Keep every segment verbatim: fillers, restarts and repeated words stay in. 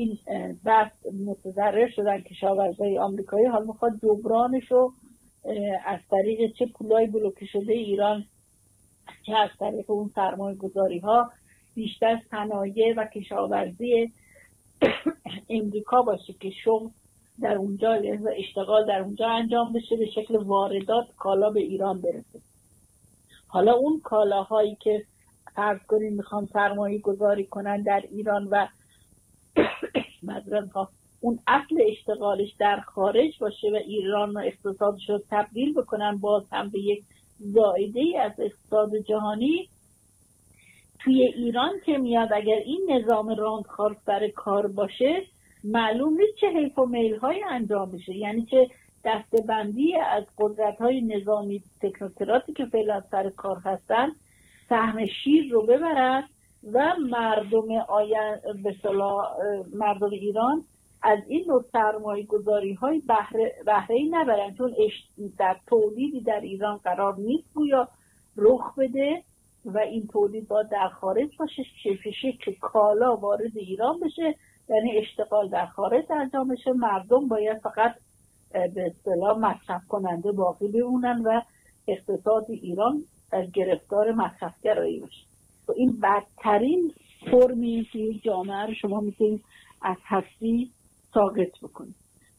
این بحث متضرر شدن کشاورزای آمریکایی، حالا میخواد جبرانش رو از طریق چه پولای بلوکه شده ایران چه از طریق اون سرمایه گذاری ها بیشتر صنایع و کشاورزی امریکا باشه که شغل در اونجا، اشتغال در اونجا انجام بشه، به شکل واردات کالا به ایران برسه. حالا اون کالاهایی که فرض کنیم میخوام سرمایه گذاری کنن در ایران و مثلا اون اصل اشتغالش در خارج باشه و ایران و اقتصادش رو تبدیل بکنن باز هم به یک زائده از اقتصاد جهانی، توی ایران که میاد اگر این نظام راندخار سر کار باشه معلوم نیست چه حیف و میل های انجام بشه، یعنی چه دسته‌بندی از قدرت های نظامی تکنوکراتی که فعلا سر کار هستن سهم شیر رو ببرن و مردم آین به صلاح مردم ایران از این نوع سرمایه گذاری های بهره بهره‌ای نبرن، چون در تولیدی در ایران قرار نیست گویا رخ بده و این تولید باید در خارج باشه، به شکل کالا وارد ایران بشه، یعنی اشتغال در خارج انجام بشه، مردم باید فقط به اصطلاح مصرف کننده باقی بمونن و اقتصاد ایران از گرفتار مصرفگرایی باشه. و این بدترین فرمی که جامعه رو شما میتونید از هستی ساقط بکنید.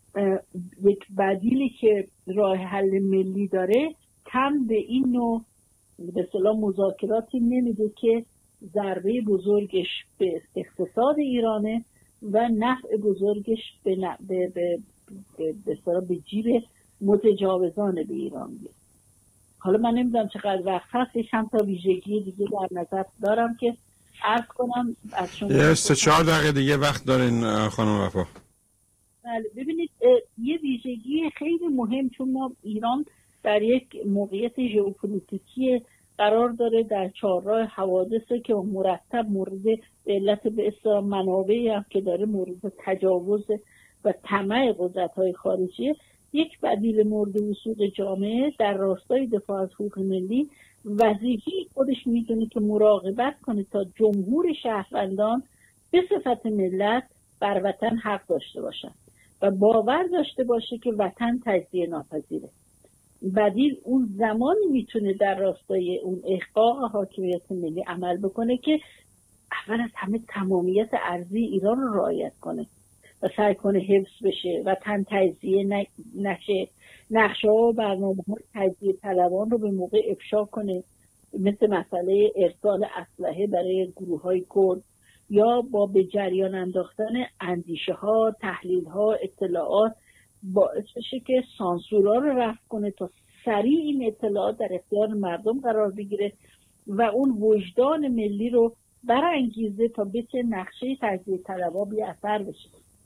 یک بدیلی که راه حل ملی داره کم به این نوع به اصطلاح مذاکراتی نمیده که ضربه بزرگش به اقتصاد ایرانه و نفع بزرگش به به به به اصطلاح به جیب متجاوزان به ایران بیاد. حالا من نمیدونم چقدر وقت هست، یه چند تا ویژگی دیگه در نظر دارم که عرض کنم از شما. یه سه چهار دقیقه دیگه وقت دارین خانم وفا. بله ببینید یه ویژگی خیلی مهم، چون ما ایران در یک موقعیت ژئوپلیتیکی قرار داره در چهارراه حوادثه که مرتب مورد به علت به اصطلاح منابعی هم که داره مورد تجاوز و طمع قدرت‌های خارجیه. یک بدیل مورد وثوق جامعه در راستای دفاع از حقوق ملی وظیفه‌ای خودش میدونه که مراقبت کنه تا جمهور شهروندان به صفت ملت بر وطن حق داشته باشن و باور داشته باشه که وطن تجزیه ناپذیره. بدیل اون زمانی میتونه در راستای اون احقاق حاکمیت ملی عمل بکنه که اول از همه تمامیت ارضی ایران رو رعایت کنه و سعی کنه حفظ بشه، وطن تجزیه نشه، نقشه ها و برنامه های تجزیه طلبان رو به موقع افشا کنه، مثل مسئله ارسال اسلحه برای گروه های کرد، یا با به جریان انداختن اندیشه ها، تحلیل ها، اطلاعات باعث بشه که سانسورها رو رفع کنه تا سریع این اطلاعات در اختیار مردم قرار بگیره و اون وجدان ملی رو برانگیزه تا بشه نقشه تجزیه طلبها بی اثر بشه.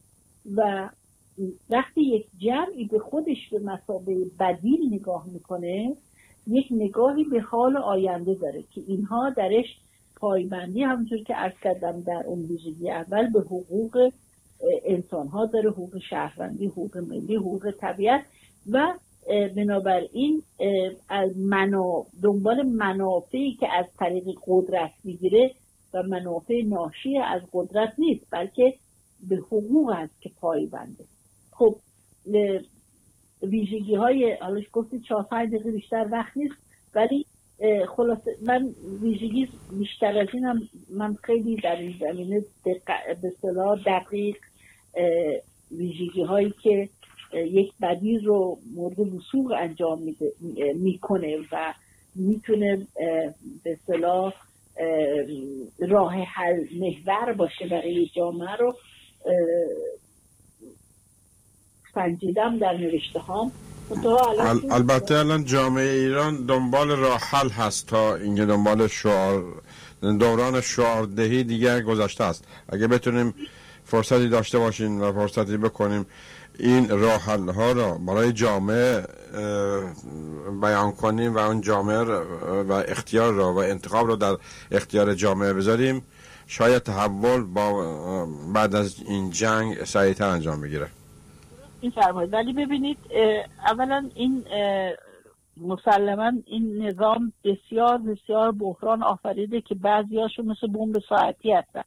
و وقتی یک جمعی به خودش به مثابه بدیل نگاه میکنه، یک نگاهی به حال آینده داره که اینها درش پایبندی، همونطور که عرض کردم در اون ویژگی اول، به حقوق انسان ها داره، حقوق شهروندی، حقوق ملی، حقوق طبیعت، و بنابراین از منافع دنبال منافعی که از طریق قدرت میگیره و منافع ناشی از قدرت نیست، بلکه به حقوق هست که پایبنده. خب ویژگی های حالش گفتید چهار پنج دقیقه بیشتر وقت نیست، ولی خلاصه من ویژگی بیشتر از اینم من خیلی در این زمینه به اصطلاح دقیق ویژگی هایی که یک بدیل رو مورد وثوق انجام میده میکنه و میتونه به اصطلاح راه حل محور باشه برای جامعه رو سنجیدم در نوشته هام. ال- البته الان جامعه ایران دنبال راه حل هست تا اینکه دنبال شعار دوران شعاردهی دیگر گذشته است. اگه بتونیم فرصتی داشته باشین و فرصتی بکنیم این راه حل ها را برای جامعه بیان کنیم و اون جامعه و اختیار را و انتخاب را در اختیار جامعه بذاریم، شاید تحول با بعد از این جنگ سریعتر انجام بگیره. این فرمایید. ولی ببینید اولا این مسلما این نظام بسیار بسیار بحران آفریده که بعضیاشو مثل بمب ساعتی هستن.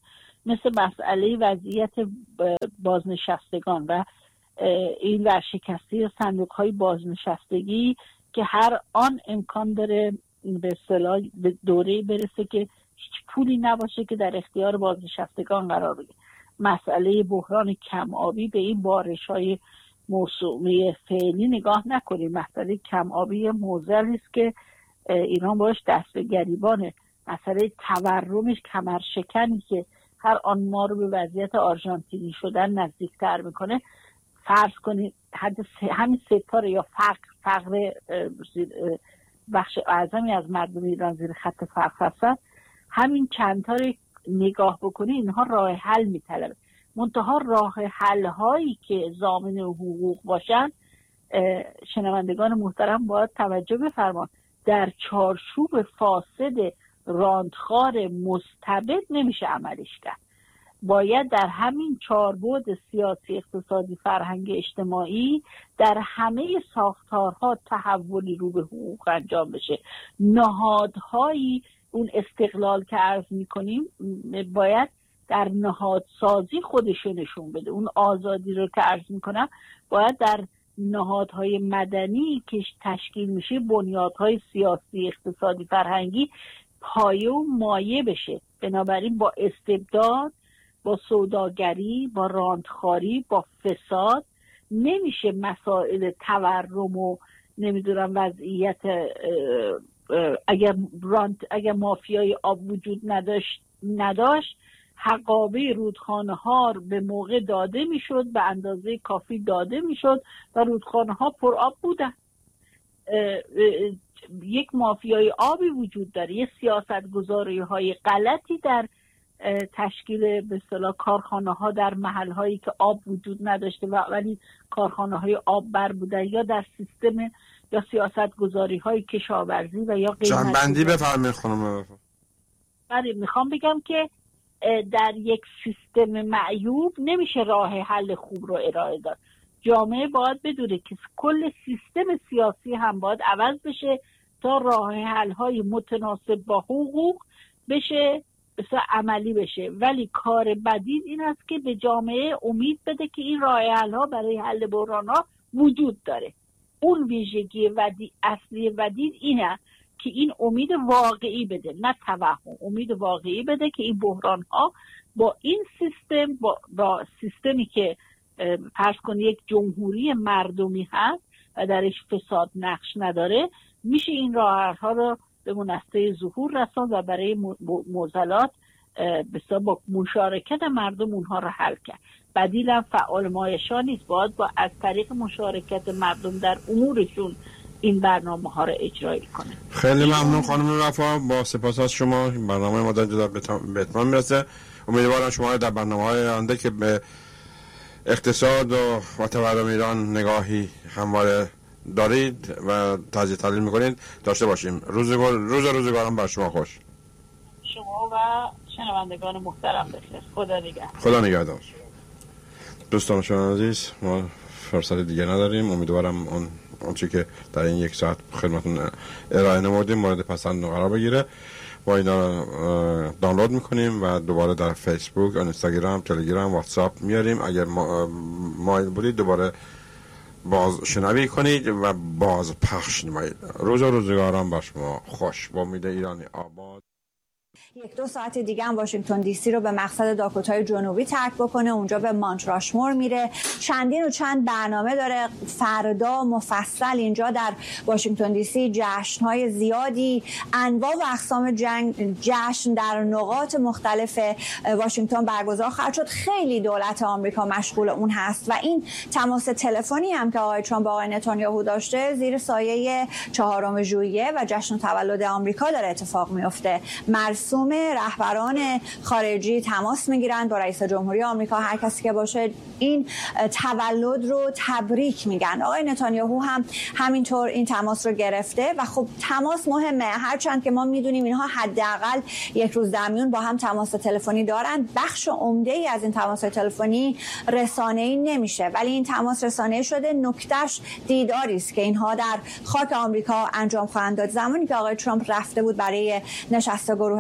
مثل مسئله وضعیت بازنشستگان و این ورشکستی صندوق های بازنشستگی که هر آن امکان داره به اصطلاح به دوره‌ای برسه که هیچ پولی نباشه که در اختیار بازنشستگان قرار بگیره. مسئله بحران کم آبی به این بارش های موسومی فعلی نگاه نکنیم. مسئله کم آبی موزلی است که ایران باش دست به گریبانه. مسئله تورمش کمرشکنی که هر آن ما رو به وضعیت آرژانتینی شدن نزدیکتر میکنه. فرض کنید حد همین ستاره یا فقر فقر بخش اعظمی از مردم ایران زیر خط فقر هستن، همین چند تا رو نگاه بکنی اینها راه حل میطلبه. منتها راه حل هایی که ضامن حقوق باشن، شنوندگان محترم باید توجه بفرمایید، در چارچوب فاسد راندخار مستبد نمیشه عملش کرد. باید در همین چاربعد سیاسی، اقتصادی، فرهنگی، اجتماعی در همه ساختارها تحولی رو به حقوق انجام بشه. نهادهایی، اون استقلال که عرض میکنیم باید در نهادسازی خودشو نشون بده. اون آزادی رو که عرض میکنم باید در نهادهای مدنی که تشکیل میشه، بنیادهای سیاسی، اقتصادی، فرهنگی پایه و مایه بشه. بنابراین با استبداد، با سوداگری، با راندخاری، با فساد نمیشه مسائل تورم و نمیدونم وضعیت اگر راند اگر مافیای آب وجود نداشت نداشت حقابه رودخانه ها به موقع داده میشد، به اندازه کافی داده میشد و رودخانه ها پر آب بودن. یک مافیای آبی وجود داره، یه سیاستگذاری های غلطی در تشکیل به اصطلاح کارخانه ها در محل هایی که آب وجود نداشته و ولی کارخانه های آب بر بودن، یا در سیستم یا سیاست گذاری های کشاورزی و یا قیمت جنبندی بفرمایید خانم. بله، میخوام بگم که در یک سیستم معیوب نمیشه راه حل خوب رو ارائه داد. جامعه باید بدونه که کل سیستم سیاسی هم باید عوض بشه تا راه حل های متناسب با حقوق بشه، بسیار عملی بشه. ولی کار بدید این است که به جامعه امید بده که این راه حل ها برای حل بحران ها وجود داره. اون ویژگی ودی اصلی ودید اینه که این امید واقعی بده، نه توهم، امید واقعی بده که این بحران ها با این سیستم، با, با سیستمی که فرض کنید یک جمهوری مردمی هست و درش فساد نقش نداره، میشه این راه ها رو به منصه ظهور رساند و برای معضلات بسیار با مشارکت مردم اونها رو حل کرد. بدیل فعال مایشان نیست، باید با از طریق مشارکت مردم در امورشون این برنامه ها رو اجرایی کنه. خیلی ممنون خانم وفا، با سپاس از شما. برنامه ما در به اتمام میرسه. امیدوارم شما در برنامه‌های آینده که به اقتصاد و و تورم ایران نگاهی همواره دارید و تجزیه تحلیل میکنید داشته باشیم. روزگار روز روزگارم بر شما خوش. شما و شنوندگان محترم بخیر. خدا نگهدار. خدا نگهدار. دوستان شما عزیز، ما فرصت دیگه نداریم. امیدوارم اون آنچه که در این یک ساعت خدمتتون ارائه نمودیم مورد پسند قرار بگیره. ما اینا دانلود میکنیم و دوباره در فیسبوک، اینستاگرام، تلگرام، واتساپ میاریم. اگر مایل بودید دوباره باز شنوی کنید و باز پخش نمایید. روز و روزگاران بر شما خوش. با امید ایرانی آباد. یک دو ساعت دیگه هم واشنگتن دی سی رو به مقصد داکوتای جنوبی ترک بکنه، اونجا به مانت راشمور میره. چندین و چند برنامه داره. فردا مفصل اینجا در واشنگتن دی سی جشن‌های زیادی، انواع و اقسام جنگ جشن در نقاط مختلف واشنگتن برگزار خواهد شد. خیلی دولت آمریکا مشغول اون هست و این تماس تلفنی هم که آقای ترامپ با آقای نتانیاهو داشته زیر سایه چهارم ژوئیه و جشن تولد آمریکا داره اتفاق میفته. مرسوم رهبران خارجی تماس میگیرن با رئیس جمهوری آمریکا، هر کسی که باشه این تولد رو تبریک میگن. آقای نتانیاهو هم همینطور این تماس رو گرفته و خب تماس مهمه، هرچند که ما میدونیم اینها حداقل یک روز در میون با هم تماس تلفنی دارن. بخش عمده ای از این تماس تلفنی رسانه‌ای نمیشه، ولی این تماس رسانه‌ای شده. نکتهش دیداری است که اینها در خاک آمریکا انجام خواهند داد. زمانی که آقای ترامپ رفته بود برای نشست گروه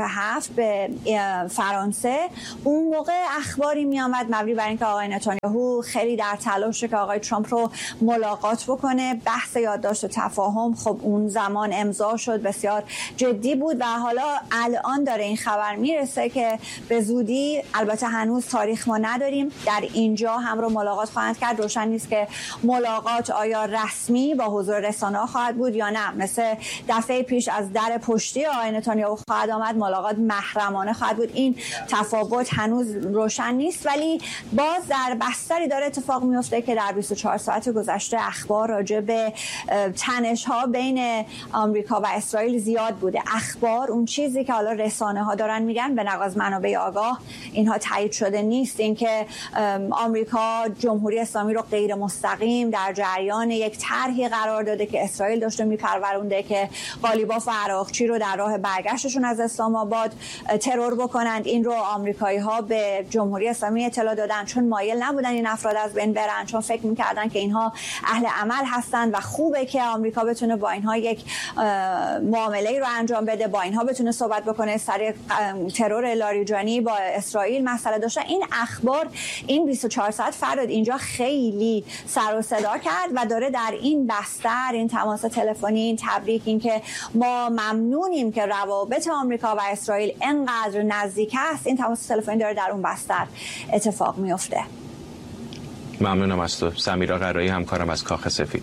هفت به فرانسه، اون موقع اخباری می آمد مبنی بر اینکه آقای نتانیاهو خیلی در تلاشه که آقای ترامپ رو ملاقات بکنه. بحث یادداشت تفاهم خب اون زمان امضا شد، بسیار جدی بود و حالا الان داره این خبر میرسه که به زودی، البته هنوز تاریخ ما نداریم، در اینجا هم رو ملاقات خواهند کرد. روشن نیست که ملاقات آیا رسمی با حضور رسانه‌ها خواهد بود یا نه، مثل دفعه پیش از در پشتی آقای نتانیاهو خواهد آمد، ملاقات محرمانه خواهد بود. این تفاوت هنوز روشن نیست، ولی باز در بستری داره اتفاق میفته که در بیست و چهار ساعت گذشته اخبار راجع به تنش‌ها بین آمریکا و اسرائیل زیاد بوده. اخبار، اون چیزی که حالا رسانه‌ها دارن میگن به نقض منابع آگاه اینها تایید شده نیست، اینکه آمریکا جمهوری اسلامی رو غیر مستقیم در جریان یک طرحی قرار داده که اسرائیل داشته میپرورونده که قالیباف و عراقچی رو در راه برگشتشون از اسلام آباد ترور بکنند. این رو آمریکایی‌ها به جمهوری اسلامی اطلاع دادن، چون مایل نبودن این افراد از بین برن، چون فکر می‌کردن که اینها اهل عمل هستند و خوبه که آمریکا بتونه با اینها یک معامله‌ای رو انجام بده، با اینها بتونه صحبت بکنه سر ترور لاریجانی با اسرائیل مسئله داشته. این اخبار این بیست و چهار ساعت فراد اینجا خیلی سر و صدا کرد و داره در این بستر، این تماس تلفنی، این تبریک، این که ما ممنونیم که روابط آمریکا و اسرائیل انقدر نزدیک است، این تماس تلفنی داره در اون بستر اتفاق میفته. ممنونم از تو سمیرا قرایی، همکارم از کاخ سفید.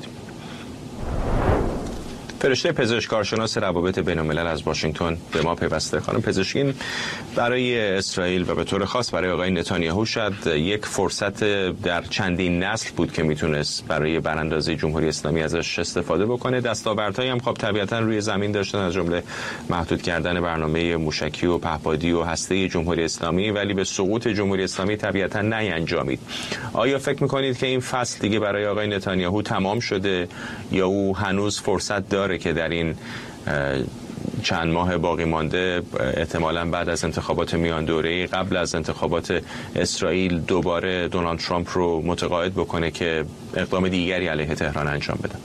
فرشته پزشک کارشناس روابط بین‌الملل از واشنگتن به ما پیوسته. خانم پزشکین، برای اسرائیل و به طور خاص برای آقای نتانیاهو شاید یک فرصت در چندین نسل بود که میتونست برای براندازی جمهوری اسلامی ازش استفاده بکنه. دستاوردهایی هم خب طبیعتاً روی زمین داشتن، از جمله محدود کردن برنامه موشکی و پهپادی و هسته جمهوری اسلامی، ولی به سقوط جمهوری اسلامی طبیعتاً نینجامید. آیا فکر میکنید که این فصل دیگه برای آقای نتانیاهو تمام شده یا او هنوز فرصت داره که در این چند ماه باقی مانده، احتمالاً بعد از انتخابات میان دوره‌ای قبل از انتخابات اسرائیل، دوباره دونالد ترامپ رو متقاعد بکنه که اقدام دیگری علیه تهران انجام بده؟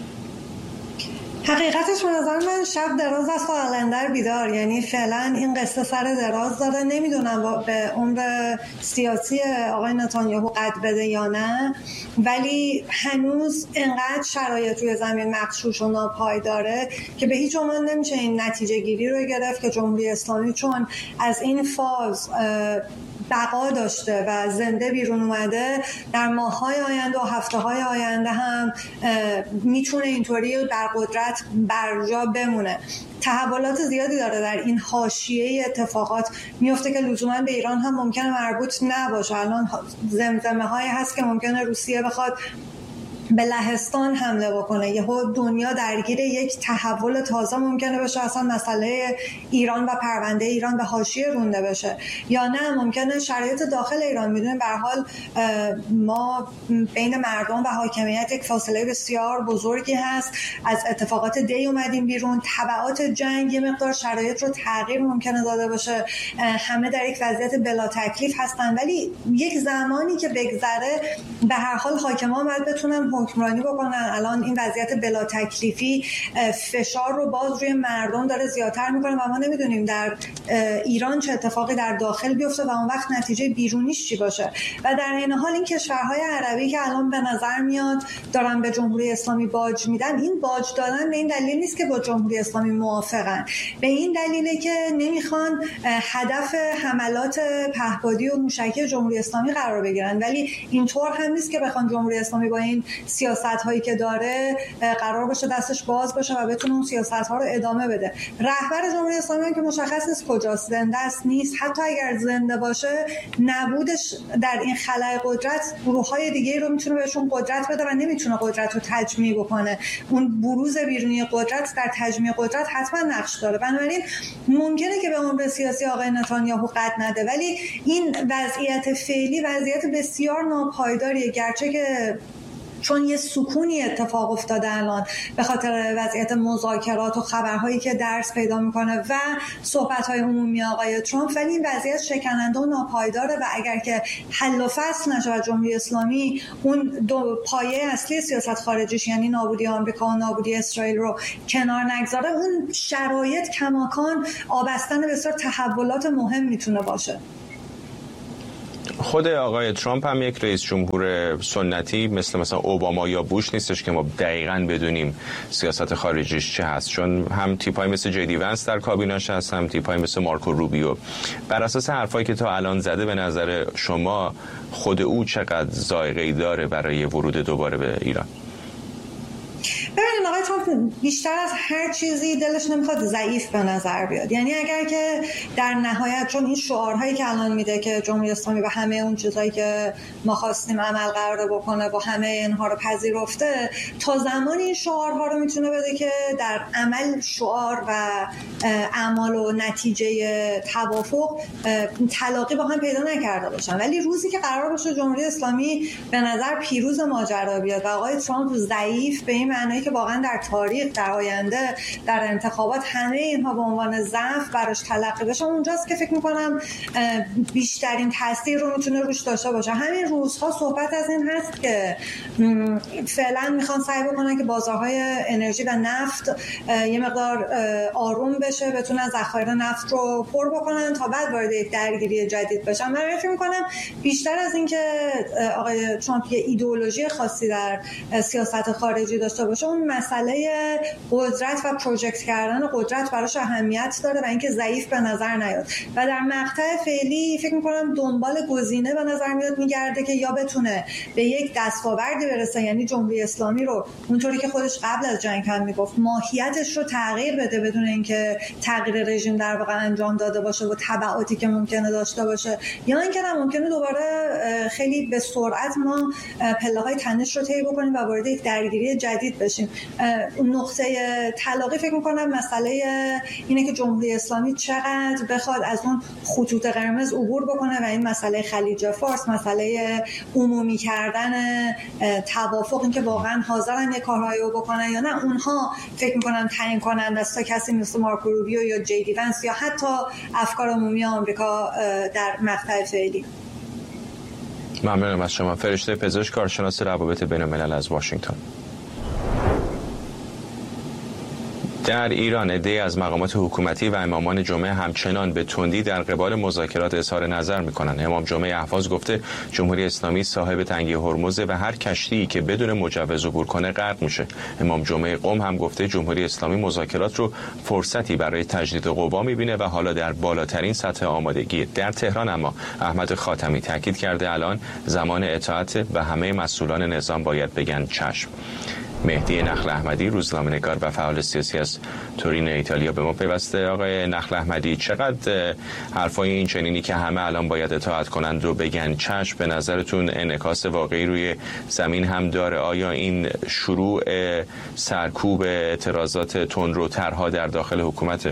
حقیقتش به نظر من شب دراز است و قلندر بیدار، یعنی فعلا این قصه سر دراز داره. نمیدونم به عمر سیاسی آقای نتانیاهو قد بده یا نه، ولی هنوز انقدر شرایط روی زمین مغشوش و ناپایداره که به هیچ عنوان نمیشه این نتیجه گیری رو گرفت که جمهوری اسلامی چون از این فاز بقا داشته و زنده بیرون اومده، در ماه‌های آینده و هفته‌های آینده هم میتونه اینطوری در قدرت برجا بمونه. تحولات زیادی داره در این حاشیه اتفاقات میفته که لزوما به ایران هم ممکنه مربوط نباشه. الان زمزمه هایی هست که ممکنه روسیه بخواد به لهستان حمله بکنه، یهو دنیا درگیر یک تحول تازه ممکنه بشه، اصلا مسئله ایران و پرونده ایران به حاشیه رونده بشه، یا نه ممکنه شرایط داخل ایران، میدونیم به هر حال ما بین مردم و حاکمیت یک فاصله بسیار بزرگی هست، از اتفاقات دی اومدیم بیرون، تبعات جنگ یه مقدار شرایط رو تغییر ممکنه داده باشه، همه در یک وضعیت بلا تکلیف هستن، ولی یک زمانی که بگذره به هر حال حاکمان باید بتونن حکمرانی بکنن. الان این وضعیت بلا تکلیفی فشار رو باز روی مردم داره زیادتر میکنه و ما نمیدونیم در ایران چه اتفاقی در داخل بیفته و اون وقت نتیجه بیرونیش چی باشه. و در این حال این کشورهای عربی که الان به نظر میاد دارن به جمهوری اسلامی باج میدن، این باج دادن به این دلیل نیست که با جمهوری اسلامی موافقن، به این دلیله که نمیخوان هدف حملات پهپادی و موشکی جمهوری اسلامی قرار بگیرن، ولی اینطور هم نیست که بخوان جمهوری اسلامی با این سیاست هایی که داره قرار باشه دستش باز باشه و بتونه اون سیاست ها رو ادامه بده. رهبر جمهوری اسلامی که مشخص نیست کجاست، زنده است نیست، حتی اگر زنده باشه نبودش در این خلأ قدرت گروه های دیگه رو میتونه بهشون قدرت بده و نمیتونه قدرت رو تجمیع بکنه. اون بروز بیرونی قدرت در تجمیع قدرت حتما نقش داره. بنابراین ممکنه که به عمر سیاسی آقای نتانیاهو قد نده، ولی این وضعیت فعلی وضعیت بسیار ناپایداریه، گرچه که چون یه سکونی اتفاق افتاده الان به خاطر وضعیت مذاکرات و خبرهایی که درس پیدا میکنه و صحبت‌های عمومی آقای ترامپ، ولی این وضعیت شکننده و ناپایداره و اگر که حل و فصل نشه و جمهوری اسلامی اون دو پایه اصلی سیاست خارجیش یعنی نابودی آمریکا و نابودی اسرائیل رو کنار نگذاره، اون شرایط کماکان آبستن بسیار تحولات مهم میتونه باشه. خود آقای ترامپ هم یک رئیس جمهور سنتی مثل مثلا اوباما یا بوش نیستش که ما دقیقاً بدونیم سیاست خارجیش چه هست، چون هم تیپای مثل جدی ونس در کابینه‌اش هست، هم تیپای مثل مارکو روبیو. بر اساس حرفایی که تا الان زده به نظر شما خود او چقدر ذائقه‌ای داره برای ورود دوباره به ایران؟ ببینید آقای ترامپ بیشتر از هر چیزی دلش نمیخواد ضعیف به نظر بیاد. یعنی اگر که در نهایت چون این شعارهایی که الان میده که جمهوری اسلامی و همه اون چیزایی که ما خواستیم عمل قرار بکنه با همه اینها رو پذیرفته، تا زمانی این شعارها رو میتونه بده که در عمل شعار و اعمال و نتیجه توافق تلاقی با هم پیدا نکرده باشن. ولی روزی که قرار باشه جمهوری اسلامی به نظر پیروز ماجرا بیاد و آقای ترامپ ضعیف به این معنی که واقعا در تاریخ در آینده در انتخابات همه اینها به عنوان ضعف براش تلقی بشه، اونجاست که فکر میکنم بیشترین تاثیر رو میتونه روش داشته باشه. همین روزها صحبت از این هست که فعلا میخوان سعی بکنن که بازارهای انرژی و نفت یه مقدار آروم بشه، بتونن ذخایر نفت رو پر بکنن تا بعد وارد یک درگیری جدید بشن. من فکر میکنم بیشتر از این که آقای ترامپ یه ایدئولوژی خاصی در سیاست خارجی داشته باشه، اون مسئله قدرت و پروژکت کردن قدرت براش اهمیت داره و اینکه ضعیف به نظر نیاد و در مقطع فعلی فکر می‌کنم دنبال گزینه به نظر میاد میگرده که یا بتونه به یک دستاوردی برسه، یعنی جمهوری اسلامی رو اونطوری که خودش قبل از جنگ هم میگفت ماهیتش رو تغییر بده بدون اینکه تغییر رژیم در واقع انجام داده باشه و تبعاتی که ممکنه داشته باشه، یا اینکه ممکنه دوباره خیلی به سرعت ما پله‌های تنش رو طی بکنیم و وارد یک درگیری جدید بشیم. اون نقطه تلاقی فکر می‌کنم مسئله اینه که جمهوری اسلامی چقدر بخواد از اون خطوط قرمز عبور بکنه و این مسئله خلیج فارس، مسئله عمومی کردن توافق، این که واقعا حاضرن یه کارهایی رو بکنن یا نه، اونها فکر می‌کنم تعیین کننده است تا کسی مثل مارکو روبیو یا جدی ونس یا حتی افکار عمومی آمریکا در مقطع فعلی. ممنونم از شما. فرشته پزشک، کارشناس روابط بین‌الملل از واشنگتن. در ایران عده‌ای از مقامات حکومتی و امامان جمعه همچنان به تندی در قبال مذاکرات اظهار نظر می‌کنند. امام جمعه اهواز گفته جمهوری اسلامی صاحب تنگه هرمز و هر کشتی‌ای که بدون مجوز عبور کنه غرق میشه. امام جمعه قم هم گفته جمهوری اسلامی مذاکرات رو فرصتی برای تجدید قوا می‌بینه و حالا در بالاترین سطح آمادگی. در تهران اما احمد خاتمی تاکید کرده الان زمان اطاعت و همه مسئولان نظام باید بگن چشم. مهدی نخل احمدی، روزنامه‌نگار و فعال سیاسی از تورین ایتالیا به ما پیوسته. آقای نخل احمدی، چقدر حرفای این چنینی که همه الان باید اطاعت کنند رو بگن چشم به نظرتون انعکاس واقعی روی زمین هم داره؟ آیا این شروع سرکوب اعتراضات تندروترها در داخل حکومت؟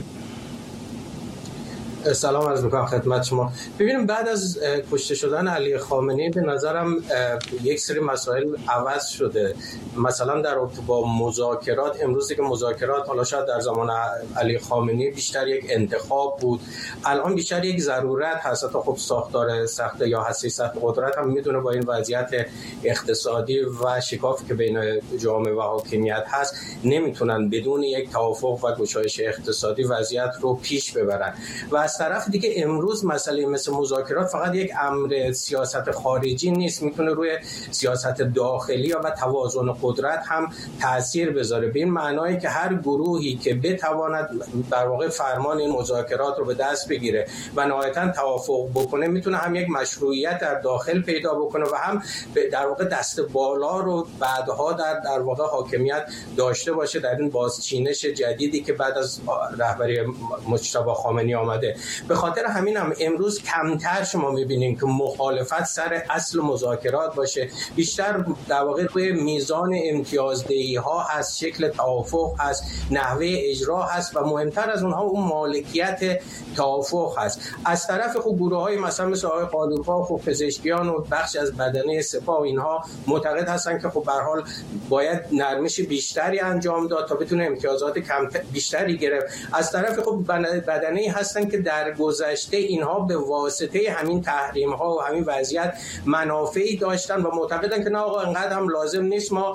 سلام عرض میکنم خدمت شما. ببینیم بعد از کشته شدن علی خامنه‌ای به نظرم یک سری مسائل عوض شده. مثلا در رابطه با مذاکرات، امروزی که مذاکرات حالا شاید در زمان علی خامنه‌ای بیشتر یک انتخاب بود، الان بیشتر یک ضرورت هست. تا خب ساختار سخت یا هسته سخت قدرت هم میدونه با این وضعیت اقتصادی و شکافی که بین جامعه و حاکمیت هست نمیتونن بدون یک توافق و گشایش اقتصادی وضعیت رو پیش ببرن. و از طرف دیگه امروز مسئله مثل مذاکرات فقط یک امر سیاست خارجی نیست، میتونه روی سیاست داخلی و توازن قدرت هم تاثیر بذاره، به این معنایی که هر گروهی که بتواند در واقع فرمان این مذاکرات رو به دست بگیره و نهایتاً توافق بکنه میتونه هم یک مشروعیت در داخل پیدا بکنه و هم در واقع دست بالا رو بعدها در در واقع حاکمیت داشته باشه در این بازچینش جدیدی که بعد از رهبری مجتبی خامنه‌ای آمده. به خاطر همین هم امروز کمتر شما میبینیم که مخالفت سر اصل مذاکرات باشه، بیشتر در واقع روی میزان امتیازدهی ها هست، شکل توافق هست، نحوه اجرا هست و مهمتر از اونها اون مالکیت توافق هست. از طرف خب گروه های مثلا مثل آقای قالیباف و پزشکیان و بخش از بدنه سپاه و اینها معتقد هستن که خب به هر حال باید نرمش بیشتری انجام داد تا بتونه امتیازات کم بیشتری گرفت. از طرف خب بدنه‌ای هستن که در گذشته اینها به واسطه همین تحریم ها و همین وضعیت منافعی داشتن و معتقدن که نه آقا انقدر هم لازم نیست ما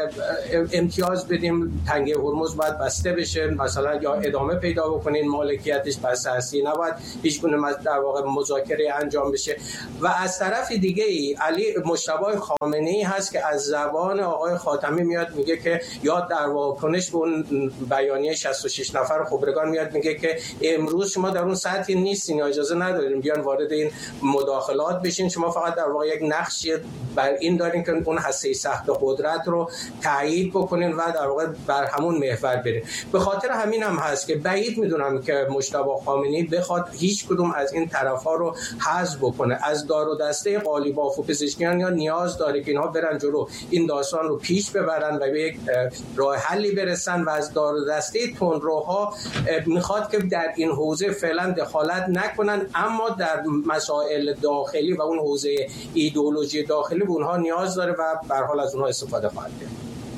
امتیاز بدیم، تنگه هرمز باید بسته بشه مثلا یا ادامه پیدا بکنین، مالکیتش بسته هستی، نباید هیچ گونه در واقع مذاکره انجام بشه. و از طرف دیگه ای علی مجتبی خامنه‌ای هست که از زبان آقای خاتمی میاد میگه که یا در واکنش به اون بیانیه شصت و شش نفر خبرگان میاد میگه که امروز شما در اون سطحی نیستین یا اجازه ندارین بیان وارد این مداخلات بشین، شما فقط در واقع یک نقشی بر این دارین که اون هسته سخت قدرت رو تایید بکنین و در واقع بر همون محور برین. به خاطر همین هم هست که بعید میدونم که مجتبی خامنه‌ای بخواد هیچ کدوم از این طرف‌ها رو حذف بکنه. از دار و دسته قالیباف و پزشکیان یا نیاز داره که اینها برن جلو، این داستان رو پیش ببرن و به یک راه حلی برسن و از دار و دسته تندروها میخواد که در این حوزه فعلا دخالت نکنن، اما در مسائل داخلی و اون حوزه ایدئولوژی داخلی به اونها نیاز داره و به هر حال از اونها استفاده خواهد کرد.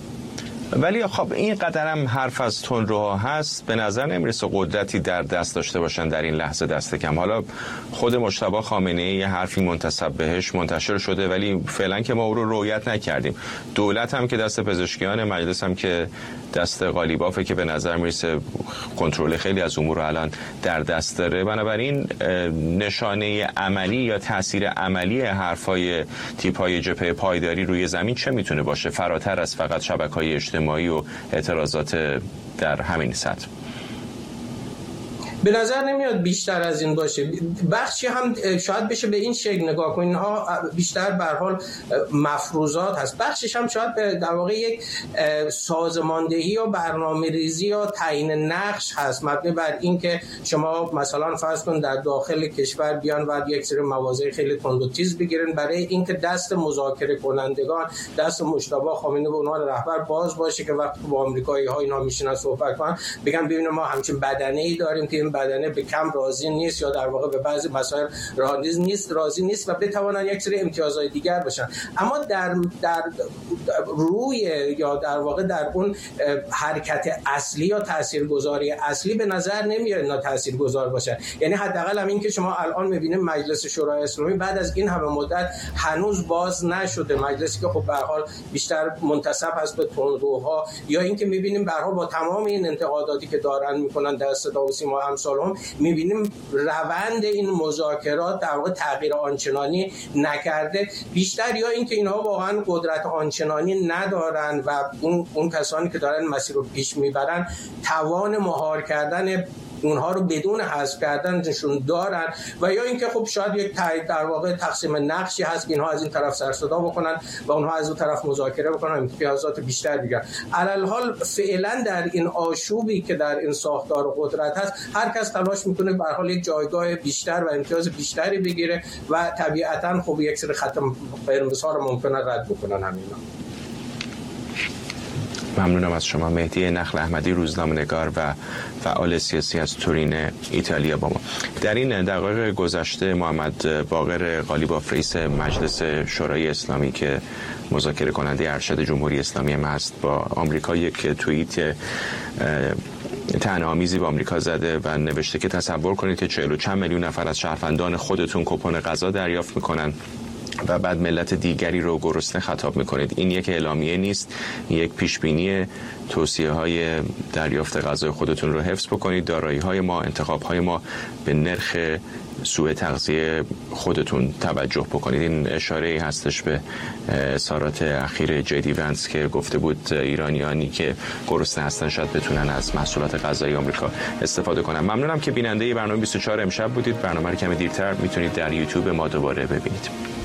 ولی خب این قدر هم حرف از تندروها هست، به نظر نمیرسه قدرتی در دست داشته باشن در این لحظه دست کم. حالا خود مجتبی خامنه‌ای یه حرفی منتسب بهش منتشر شده ولی فعلا که ما او رو رؤیت نکردیم. دولت هم که دست پزشکیان، مجلس هم که دست قالیبافه که به نظر میرسه کنترل خیلی از امور رو الان در دست داره. بنابراین نشانه عملی یا تاثیر عملی حرفای تیپ‌های جبهه پایداری روی زمین چه میتونه باشه فراتر از فقط شبکه‌های اجتماعی و اعتراضات در همین سطح؟ به نظر نمیاد بیشتر از این باشه. بخشی هم شاید بشه به این شکل نگاه کنین، اینها بیشتر به هر حال مفروضات هست، بخشش هم شاید در واقع یک سازماندهی و برنامه‌ریزی یا تعیین نقش هست مبنی بر این که شما مثلا فرض کن در داخل کشور بیان و یک سری مواضع خیلی تند و تیز بگیرن برای اینکه دست مذاکره کنندگان، دست مجتبی خامنه‌ای به عنوان رهبر باز باشه که وقتی با آمریکایی‌ها اینا میشینن صحبت کنن بگن ببینید ما همچین بدنه‌ای داریم که بدنه به کم راضی نیست یا در واقع به بعضی مسائل راضی نیست راضی نیست و بتوانن یک سری امتیازهای دیگر باشن. اما در در روی یا در واقع در اون حرکت اصلی یا تاثیرگذاری اصلی به نظر نمیاد اینا تاثیرگذار باشن. یعنی حداقل هم این که شما الان میبینید مجلس شورای اسلامی بعد از این همه مدت هنوز باز نشده، مجلسی که خب به هر حال بیشتر منتسب هست به تندروها، یا اینکه میبینیم به هر حال با تمام این انتقاداتی که دارن میکنن در صدا و سیما امثالهم میبینیم روند این مذاکرات در واقع تغییر آنچنانی نکرده، بیشتر یا اینکه اینها واقعا قدرت آنچنانی ندارن و اون اون کسانی که دارن مسیر رو پیش میبرن توان مهار کردن اونها رو بدون حذف کردنشون دارن، و یا اینکه خب شاید یک در واقع تقسیم نقشی هست که اینها از این طرف سر صدا بکنن و اونها از اون طرف مذاکره بکنن امتیازات بیشتر بگیرن. علی حال فعلا در این آشوبی که در این ساختار قدرت هست هر کس تلاش میکنه به هر حال یک جایگاه بیشتر و امتیاز بیشتری بگیره و طبیعتا خب یک سری خط قرمزها رو ممکنه رد بکنن همینا. ممنونم از شما. مهدی نخل احمدی، روزنامه‌نگار و فعال سیاسی از تورین ایتالیا با ما. در این دقایق گذشته محمد باقر قالیباف رئیس مجلس شورای اسلامی که مذاکره کننده ارشد جمهوری اسلامی هم هست با آمریکا یک توییت طعنه‌آمیزی به آمریکا زده و نوشته که تصور کنید که چهل و چند میلیون نفر از شهروندان خودتون کوپن غذا دریافت میکنن و بعد ملت دیگری رو گرسنه خطاب میکنید. این یک اعلامیه نیست، یک پیشبینی. توصیه های دریافت غذای خودتون رو حفظ بکنید، دارایی های ما، انتخاب های ما به نرخ سوء تغذیه خودتون توجه بکنید. این اشاره هستش به اظهارات اخیر جدی ونس که گفته بود ایرانیانی که گرسنه هستن شاید بتونن از محصولات غذایی آمریکا استفاده کنن. ممنونم که بیننده برنامه بیست و چهار امشب بودید. برنامه رو کمی دیرتر میتونید در یوتیوب ما دوباره ببینید.